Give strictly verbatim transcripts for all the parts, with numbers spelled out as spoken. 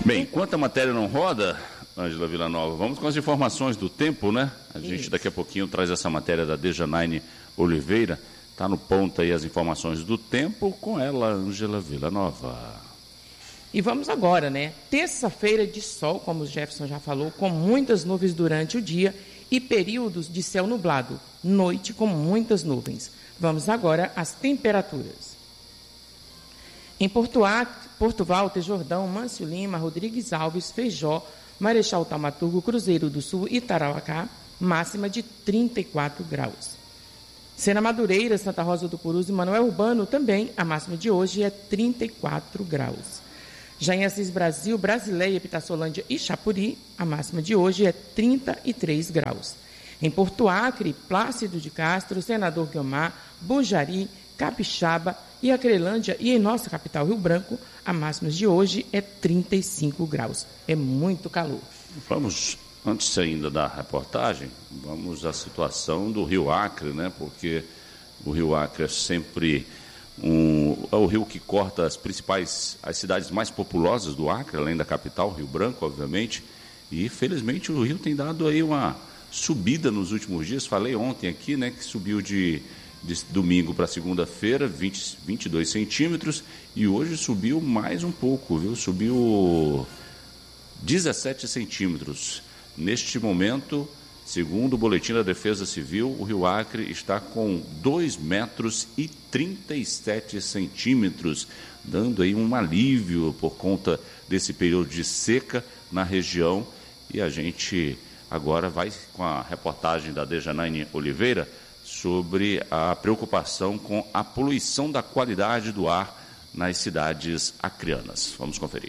Bem, enquanto a matéria não roda, Ângela Villanova, vamos com as informações do tempo, né? A gente Isso. daqui a pouquinho traz essa matéria da Dejanaine Oliveira. Está no ponto aí as informações do tempo com ela, Ângela Villanova. E vamos agora, né? Terça-feira de sol, como o Jefferson já falou, com muitas nuvens durante o dia e períodos de céu nublado, noite com muitas nuvens. Vamos agora às temperaturas. Em Porto Acre, Porto Walter, Jordão, Mâncio Lima, Rodrigues Alves, Feijó, Marechal Taumaturgo, Cruzeiro do Sul e Tarauacá, máxima de trinta e quatro graus. Sena Madureira, Santa Rosa do Purus e Manoel Urbano, também a máxima de hoje é trinta e quatro graus. Já em Assis Brasil, Brasileia, Pitaçolândia e Chapuri, a máxima de hoje é trinta e três graus. Em Porto Acre, Plácido de Castro, Senador Guiomar, Bujari, Capixaba e Acrelândia e em nossa capital Rio Branco, a máxima de hoje é trinta e cinco graus. É muito calor. Vamos, antes ainda da reportagem, vamos à situação do Rio Acre, né? Porque o Rio Acre é sempre um, é o rio que corta as principais, as cidades mais populosas do Acre, além da capital, Rio Branco, obviamente. E, felizmente, o rio tem dado aí uma subida nos últimos dias. Falei ontem aqui, né, que subiu de... de domingo para segunda-feira, vinte, vinte e dois centímetros, e hoje subiu mais um pouco, viu? Subiu dezessete centímetros. Neste momento, segundo o Boletim da Defesa Civil, o Rio Acre está com dois metros e trinta e sete centímetros, dando aí um alívio por conta desse período de seca na região. E a gente agora vai com a reportagem da Dejanaine Oliveira sobre a preocupação com a poluição da qualidade do ar nas cidades acreanas. Vamos conferir.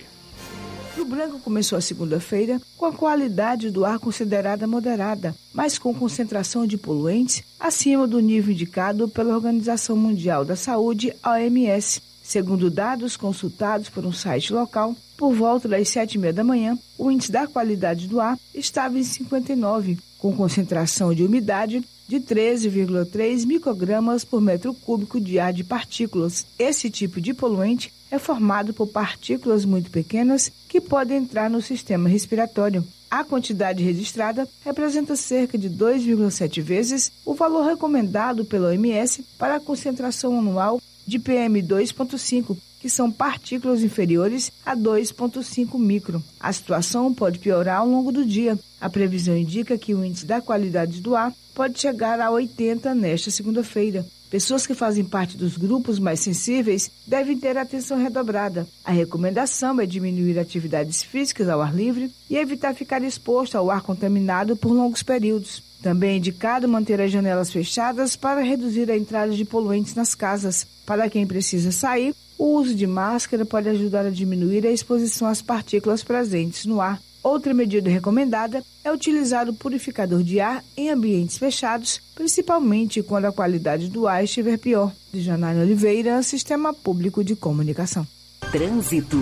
Rio Branco começou a segunda-feira com a qualidade do ar considerada moderada, mas com concentração de poluentes acima do nível indicado pela Organização Mundial da Saúde, A M S. Segundo dados consultados por um site local, por volta das sete e meia da manhã, o índice da qualidade do ar estava em cinquenta e nove, com concentração de umidade de treze vírgula três microgramas por metro cúbico de ar de partículas. Esse tipo de poluente é formado por partículas muito pequenas que podem entrar no sistema respiratório. A quantidade registrada representa cerca de dois vírgula sete vezes o valor recomendado pela O M S para a concentração anual de P M dois ponto cinco, que são partículas inferiores a dois ponto cinco micro. A situação pode piorar ao longo do dia. A previsão indica que o índice da qualidade do ar pode chegar a oitenta nesta segunda-feira. Pessoas que fazem parte dos grupos mais sensíveis devem ter atenção redobrada. A recomendação é diminuir atividades físicas ao ar livre e evitar ficar exposto ao ar contaminado por longos períodos. Também é indicado manter as janelas fechadas para reduzir a entrada de poluentes nas casas. Para quem precisa sair, o uso de máscara pode ajudar a diminuir a exposição às partículas presentes no ar. Outra medida recomendada é utilizar o purificador de ar em ambientes fechados, principalmente quando a qualidade do ar estiver pior. De Janaína Oliveira, Sistema Público de Comunicação. Trânsito.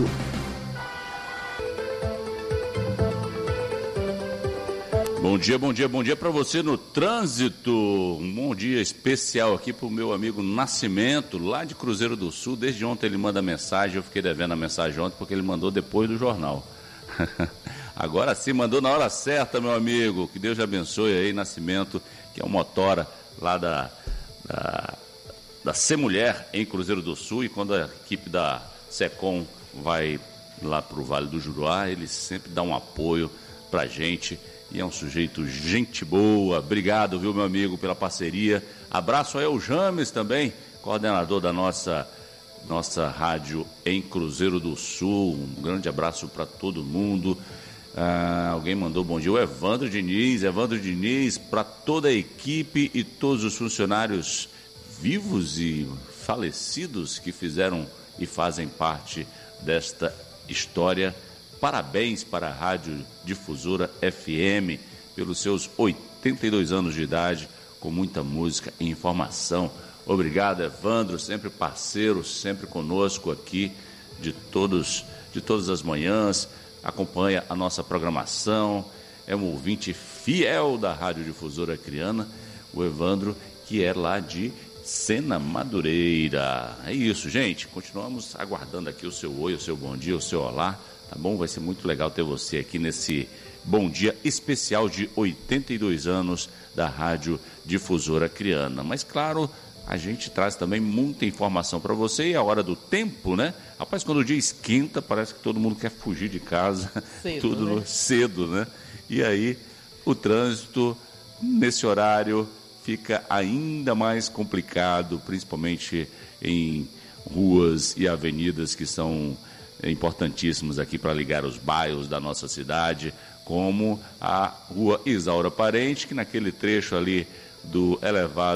Bom dia, bom dia, bom dia para você no trânsito. Um bom dia especial aqui para o meu amigo Nascimento, lá de Cruzeiro do Sul. Desde ontem ele manda mensagem, eu fiquei devendo a mensagem ontem porque ele mandou depois do jornal. Agora sim, mandou na hora certa, meu amigo. Que Deus te abençoe aí, Nascimento, que é um motora lá da, da, da Semulher, em Cruzeiro do Sul. E quando a equipe da SECOM vai lá para o Vale do Juruá, ele sempre dá um apoio para a gente. E é um sujeito gente boa. Obrigado, viu, meu amigo, pela parceria. Abraço aí ao James também, coordenador da nossa... nossa rádio em Cruzeiro do Sul. Um grande abraço para todo mundo. Ah, alguém mandou bom dia, o Evandro Diniz, Evandro Diniz, para toda a equipe e todos os funcionários vivos e falecidos que fizeram e fazem parte desta história. Parabéns para a Rádio Difusora F M pelos seus oitenta e dois anos de idade, com muita música e informação. Obrigado, Evandro, sempre parceiro, sempre conosco aqui de todos, de todas as manhãs, acompanha a nossa programação, é um ouvinte fiel da Rádio Difusora Acreana, o Evandro, que é lá de Sena Madureira. É isso, gente, continuamos aguardando aqui o seu oi, o seu bom dia, o seu olá, tá bom? Vai ser muito legal ter você aqui nesse Bom Dia especial de oitenta e dois anos da Rádio Difusora Acreana. Mas, claro, a gente traz também muita informação para você e a hora do tempo, né? Rapaz, quando o dia esquenta, parece que todo mundo quer fugir de casa, cedo, tudo né? cedo, né? E aí, o trânsito, nesse horário, fica ainda mais complicado, principalmente em ruas e avenidas que são importantíssimos aqui para ligar os bairros da nossa cidade, como a Rua Isaura Parente, que naquele trecho ali do elevado